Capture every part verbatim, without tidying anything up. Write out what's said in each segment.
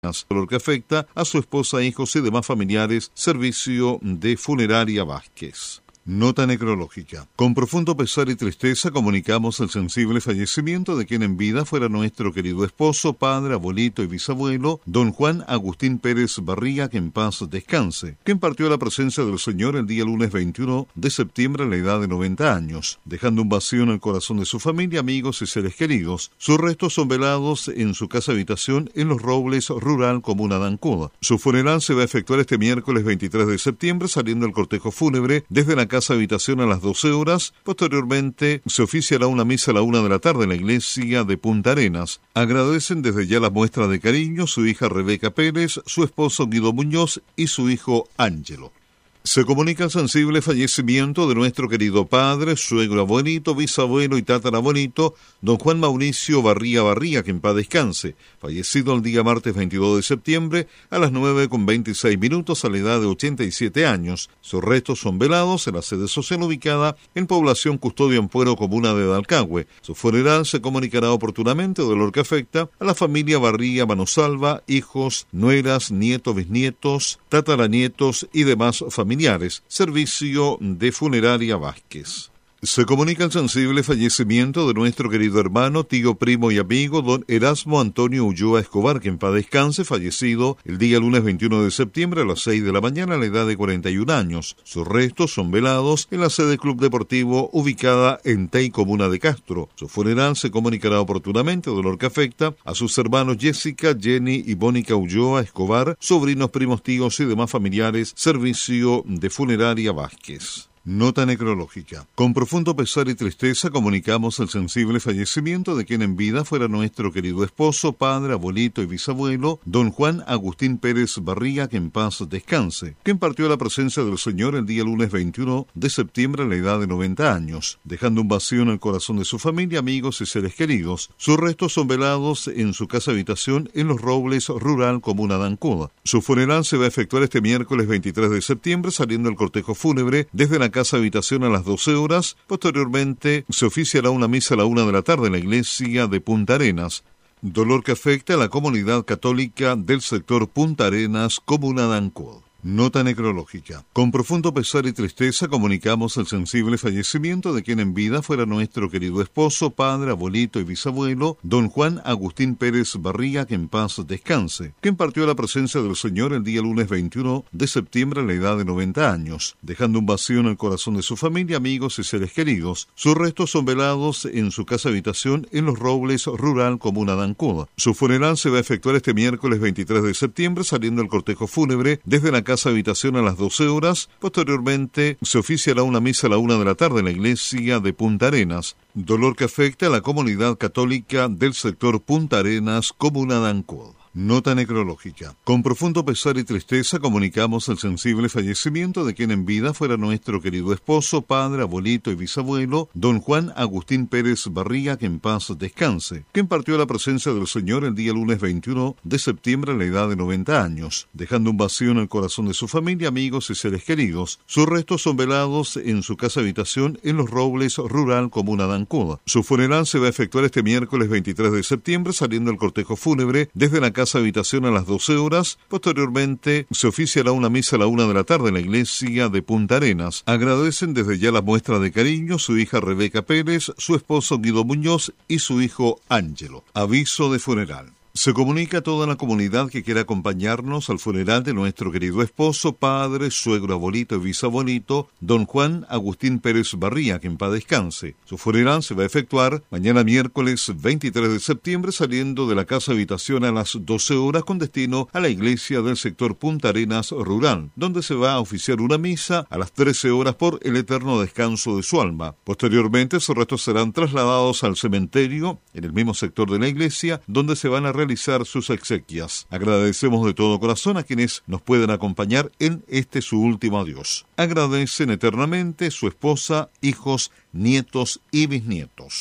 Dolor que afecta a su esposa, hijos y demás familiares. Servicio de Funeraria Vázquez. Nota necrológica. Con profundo pesar y tristeza comunicamos el sensible fallecimiento de quien en vida fuera nuestro querido esposo, padre, abuelito y bisabuelo, don Juan Agustín Pérez Barriga, que en paz descanse, quien partió a la presencia del Señor el día lunes veintiuno de septiembre a la edad de noventa años, dejando un vacío en el corazón de su familia, amigos y seres queridos. Sus restos son velados en su casa habitación en Los Robles, rural, comuna de Ancud. Su funeral se va a efectuar este miércoles veintitrés de septiembre, saliendo el cortejo fúnebre desde la casa habitación a las doce horas. Posteriormente se oficiará una misa a la una de la tarde en la iglesia de Punta Arenas. Agradecen desde ya las muestras de cariño su hija Rebeca Pérez, su esposo Guido Muñoz y su hijo Ángelo. Se comunica el sensible fallecimiento de nuestro querido padre, suegro, abuelito, bisabuelo y tatarabuelito, don Juan Mauricio Barría Barría, que en paz descanse, fallecido el día martes veintidós de septiembre a las nueve con veintiséis minutos a la edad de ochenta y siete años. Sus restos son velados en la sede social ubicada en Población Custodio Ampuero, comuna de Dalcahue. Su funeral se comunicará oportunamente, dolor que afecta a la familia Barría Manosalva, hijos, nueras, nietos, bisnietos, tataranietos y demás familiares. Familiares. Servicio de Funeraria Vázquez. Se comunica el sensible fallecimiento de nuestro querido hermano, tío, primo y amigo, don Erasmo Antonio Ulloa Escobar, que en paz descanse, fallecido el día lunes veintiuno de septiembre a las seis de la mañana a la edad de cuarenta y un años. Sus restos son velados en la sede Club Deportivo ubicada en Tey, comuna de Castro. Su funeral se comunicará oportunamente, dolor que afecta a sus hermanos Jessica, Jenny y Mónica Ulloa Escobar, sobrinos, primos, tíos y demás familiares. Servicio de Funeraria Vázquez. Nota necrológica. Con profundo pesar y tristeza comunicamos el sensible fallecimiento de quien en vida fuera nuestro querido esposo, padre, abuelito y bisabuelo, don Juan Agustín Pérez Barriga, que en paz descanse, quien partió a la presencia del Señor el día lunes veintiuno de septiembre a la edad de noventa años, dejando un vacío en el corazón de su familia, amigos y seres queridos. Sus restos son velados en su casa habitación en Los Robles, rural, comuna de Ancud. Su funeral se va a efectuar este miércoles veintitrés de septiembre, saliendo el cortejo fúnebre desde la casa habitación a las doce horas. Posteriormente se oficiará una misa a la una de la tarde en la iglesia de Punta Arenas. Dolor que afecta a la comunidad católica del sector Punta Arenas, comuna de Ancud. Nota necrológica. Con profundo pesar y tristeza comunicamos el sensible fallecimiento de quien en vida fuera nuestro querido esposo, padre, abuelito y bisabuelo, don Juan Agustín Pérez Barriga, que en paz descanse, quien partió a la presencia del Señor el día lunes veintiuno de septiembre a la edad de noventa años, dejando un vacío en el corazón de su familia, amigos y seres queridos. Sus restos son velados en su casa habitación en Los Robles, rural, comuna de Ancud. Su funeral se va a efectuar este miércoles veintitrés de septiembre, saliendo el cortejo fúnebre desde la casa habitación a las doce horas. Posteriormente se oficiará una misa a la una de la tarde en la iglesia de Punta Arenas. Dolor que afecta a la comunidad católica del sector Punta Arenas, comuna de Ancud. Nota necrológica. Con profundo pesar y tristeza comunicamos el sensible fallecimiento de quien en vida fuera nuestro querido esposo, padre, abuelito y bisabuelo, don Juan Agustín Pérez Barriga, que en paz descanse, quien partió a la presencia del Señor el día lunes veintiuno de septiembre a la edad de noventa años, dejando un vacío en el corazón de su familia, amigos y seres queridos. Sus restos son velados en su casa habitación en Los Robles, rural, comuna de Ancud. Su funeral se va a efectuar este miércoles veintitrés de septiembre, saliendo el cortejo fúnebre desde la casa habitación a las doce horas. Posteriormente se oficiará una misa a la una de la tarde en la iglesia de Punta Arenas. Agradecen desde ya las muestras de cariño su hija Rebeca Pérez, su esposo Guido Muñoz y su hijo Ángelo. Aviso de funeral. Se comunica a toda la comunidad que quiera acompañarnos al funeral de nuestro querido esposo, padre, suegro, abuelito y bisabuelito, don Juan Agustín Pérez Barría, que en paz descanse. Su funeral se va a efectuar mañana miércoles veintitrés de septiembre, saliendo de la casa habitación a las doce horas con destino a la iglesia del sector Punta Arenas rural, donde se va a oficiar una misa a las trece horas por el eterno descanso de su alma. Posteriormente sus restos serán trasladados al cementerio en el mismo sector de la iglesia, donde se van a realizar sus exequias. Agradecemos de todo corazón a quienes nos pueden acompañar en este su último adiós. Agradecen eternamente su esposa, hijos, nietos y bisnietos.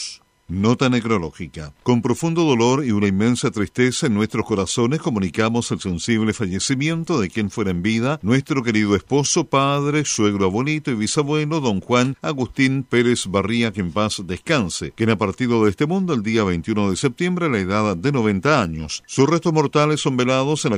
Nota necrológica. Con profundo dolor y una inmensa tristeza en nuestros corazones comunicamos el sensible fallecimiento de quien fuera en vida nuestro querido esposo, padre, suegro, abuelito y bisabuelo, don Juan Agustín Pérez Barría, que en paz descanse, quien ha partido de este mundo el día veintiuno de septiembre a la edad de noventa años. Sus restos mortales son velados en la